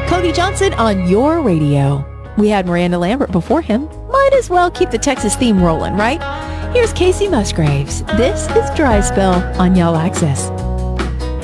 Cody Johnson on your radio. We had Miranda Lambert before him. Might as well keep the Texas theme rolling, right? Here's Casey Musgraves. This is Dry Spell on Y'all Access.